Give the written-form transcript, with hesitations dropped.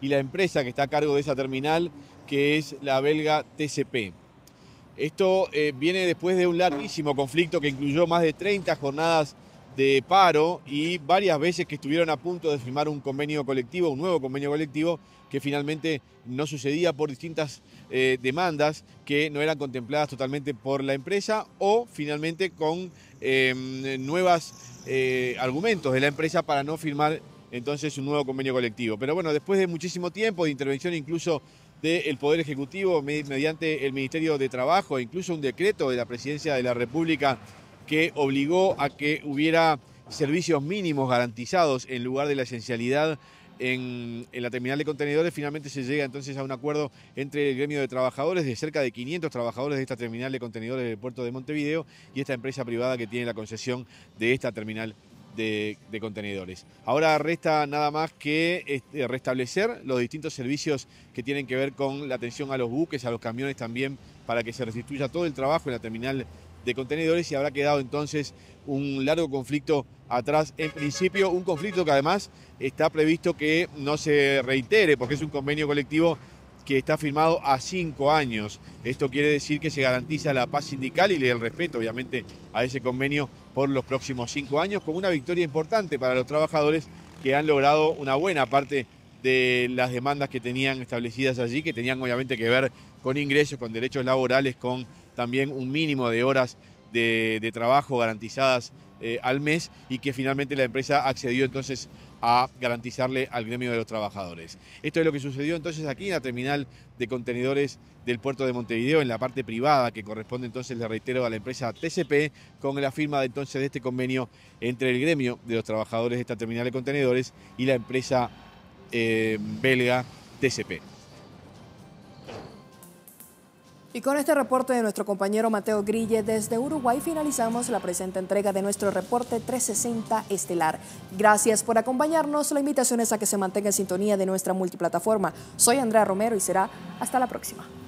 y la empresa que está a cargo de esa terminal, que es la belga TCP. Esto viene después de un larguísimo conflicto que incluyó más de 30 jornadas de paro y varias veces que estuvieron a punto de firmar un convenio colectivo, un nuevo convenio colectivo, que finalmente no sucedía por distintas demandas que no eran contempladas totalmente por la empresa o finalmente con nuevos argumentos de la empresa para no firmar entonces un nuevo convenio colectivo. Pero bueno, después de muchísimo tiempo de intervención incluso del Poder Ejecutivo mediante el Ministerio de Trabajo, incluso un decreto de la Presidencia de la República que obligó a que hubiera servicios mínimos garantizados en lugar de la esencialidad en la terminal de contenedores, finalmente se llega entonces a un acuerdo entre el gremio de trabajadores de cerca de 500 trabajadores de esta terminal de contenedores del puerto de Montevideo y esta empresa privada que tiene la concesión de esta terminal de contenedores. Ahora resta nada más que restablecer los distintos servicios que tienen que ver con la atención a los buques, a los camiones también, para que se restituya todo el trabajo en la terminal de contenedores y habrá quedado entonces un largo conflicto atrás. En principio, un conflicto que además está previsto que no se reitere porque es un convenio colectivo que está firmado a 5 años. Esto quiere decir que se garantiza la paz sindical y el respeto, obviamente, a ese convenio por los próximos 5 años, con una victoria importante para los trabajadores que han logrado una buena parte de las demandas que tenían establecidas allí, que tenían obviamente que ver con ingresos, con derechos laborales, con también un mínimo de horas de trabajo garantizadas al mes y que finalmente la empresa accedió entonces a garantizarle al gremio de los trabajadores. Esto es lo que sucedió entonces aquí en la terminal de contenedores del puerto de Montevideo, en la parte privada que corresponde entonces, le reitero, a la empresa TCP, con la firma entonces de este convenio entre el gremio de los trabajadores de esta terminal de contenedores y la empresa belga TCP. Y con este reporte de nuestro compañero Mateo Grille desde Uruguay finalizamos la presente entrega de nuestro reporte 360 Estelar. Gracias por acompañarnos. La invitación es a que se mantenga en sintonía de nuestra multiplataforma. Soy Andrea Romero y será hasta la próxima.